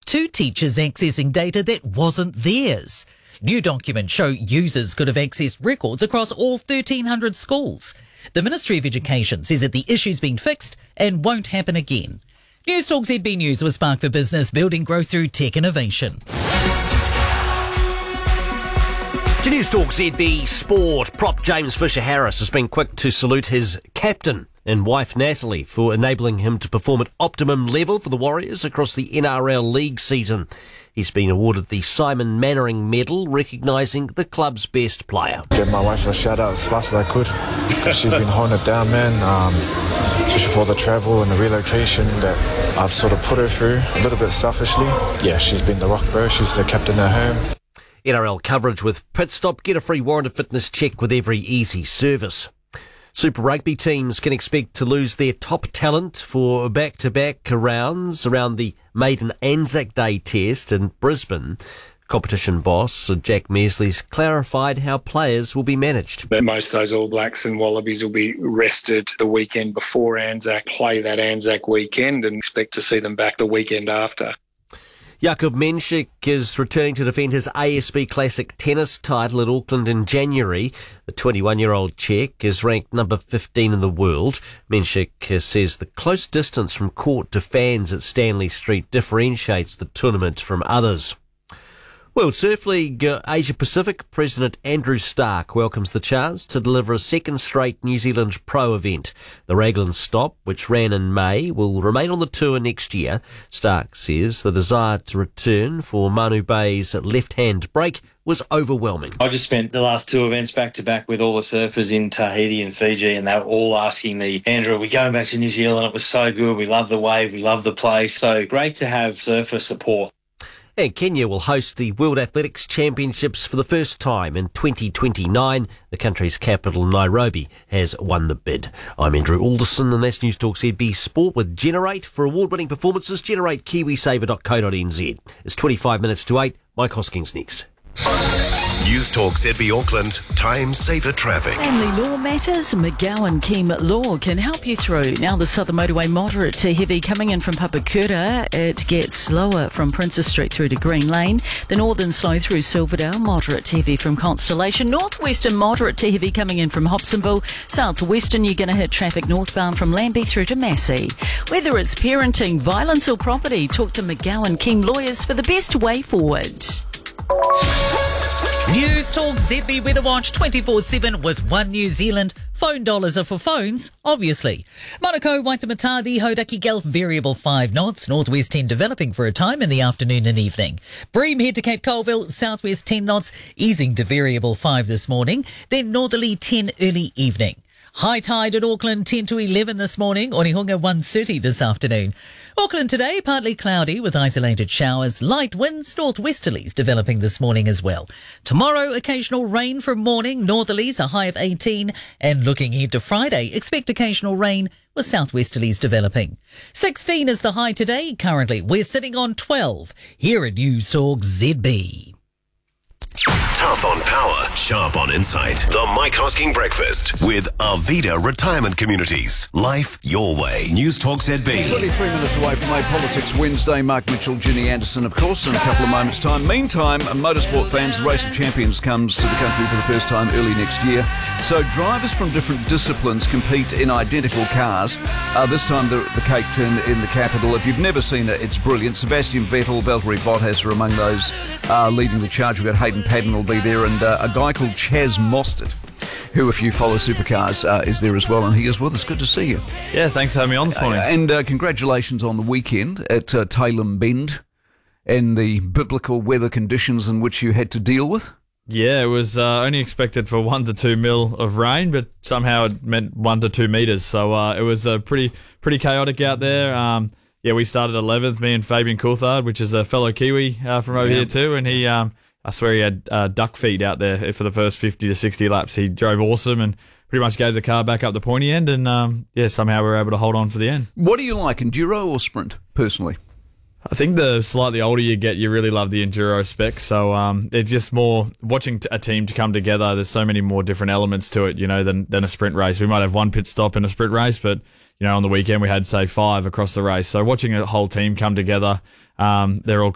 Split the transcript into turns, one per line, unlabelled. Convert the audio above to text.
two teachers accessing data that wasn't theirs. New documents show users could have accessed records across all 1,300 schools. The Ministry of Education says that the issue's been fixed and won't happen again. News Talk ZB News with Spark for Business, building growth through tech innovation.
To News Talk ZB Sport, prop James Fisher-Harris has been quick to salute his captain and wife Natalie for enabling him to perform at optimum level for the Warriors across the NRL League season. He's been awarded the Simon Mannering Medal, recognising the club's best player.
Give my wife a shout out as fast as I could, because she's been holding it down, man. Especially for the travel and the relocation that I've sort of put her through, a little bit selfishly. Yeah, she's been the rock, bro. She's the captain at home.
NRL coverage with Pit Stop. Get a free warranted fitness check with every easy service. Super Rugby teams can expect to lose their top talent for back-to-back rounds around the maiden Anzac Day test in Brisbane. Competition boss Jack Mesley's clarified how players will be managed.
But most of those All Blacks and Wallabies will be rested the weekend before Anzac, play that Anzac weekend, and expect to see them back the weekend after.
Jakub Menschik is returning to defend his ASB Classic tennis title at Auckland in January. The 21-year-old Czech is ranked number 15 in the world. Menschik says the close distance from court to fans at Stanley Street differentiates the tournament from others. World Surf League Asia Pacific President Andrew Stark welcomes the chance to deliver a second straight New Zealand Pro event. The Raglan stop, which ran in May, will remain on the tour next year. Stark says the desire to return for Manu Bay's left-hand break was overwhelming.
I just spent the last two events back-to-back with all the surfers in Tahiti and Fiji, and they were all asking me, Andrew, are we going back to New Zealand? It was so good. We love the wave. We love the place. So great to have surfer support.
And Kenya will host the World Athletics Championships for the first time in 2029. The country's capital, Nairobi, has won the bid. I'm Andrew Alderson, and that's News Talk ZB Sport with Generate. For award-winning performances, generate kiwisaver.co.nz. It's 25 minutes to 8. Mike Hoskins next.
News Talk ZB Auckland, time saver traffic.
Family law matters, McGowan Keem Law can help you through. Now the Southern Motorway moderate to heavy coming in from Papakura. It gets slower from Princess Street through to Green Lane. The northern slow through Silverdale, moderate to heavy from Constellation. Northwestern moderate to heavy coming in from Hobsonville. Southwestern you're going to hit traffic northbound from Lambie through to Massey. Whether it's parenting, violence or property, talk to McGowan Keem Lawyers for the best way forward.
News Talk ZB Weather Watch 24/7 with One New Zealand. Phone dollars are for phones, obviously. Manukau, Waitemata, Hodaki Gulf, variable 5 knots. Northwest 10 developing for a time in the afternoon and evening. Bream head to Cape Colville, southwest 10 knots, easing to variable 5 this morning. Then northerly 10 early evening. High tide at Auckland 10 to 11 this morning. Onehunga 1:30 this afternoon. Auckland today partly cloudy with isolated showers. Light winds, northwesterlies developing this morning as well. Tomorrow occasional rain from morning. Northerlies a high of 18. And looking ahead to Friday, expect occasional rain with southwesterlies developing. 16 is the high today. Currently we're sitting on 12 here at News Talk ZB.
Tough on power, sharp on insight. The Mike Hosking Breakfast with Arvida Retirement Communities. Life your way. News Talk ZB.
23 minutes away from A Politics Wednesday. Mark Mitchell, Ginny Anderson, of course, in a couple of moments' time. Meantime, motorsport fans, the Race of Champions comes to the country for the first time early next year. So drivers from different disciplines compete in identical cars. This time the cake turned in the capital. If you've never seen it, it's brilliant. Sebastian Vettel, Valtteri Bottas are among those leading the charge. We've got Hayden Paddon will be there, and a guy called Chaz Mostert, who, if you follow supercars, is there as well, and he is with us. Good to see you.
Yeah, thanks for having me on this morning.
And congratulations on the weekend at Tailem Bend and the biblical weather conditions in which you had to deal with.
Yeah, it was only expected for 1 to 2 mil of rain, but somehow it meant 1 to 2 meters. So it was pretty chaotic out there. Yeah, we started 11th, me and Fabian Coulthard, which is a fellow Kiwi from over here too, and he, I swear he had duck feed out there for the first 50 to 60 laps. He drove awesome and pretty much gave the car back up the pointy end, and somehow we were able to hold on for the end.
What do you like, enduro or sprint, personally?
I think the slightly older you get, you really love the enduro spec. So it's just more watching a team to come together. There's so many more different elements to it, than a sprint race. We might have one pit stop in a sprint race, but on the weekend we had, say, 5 across the race. So watching a whole team come together, they're all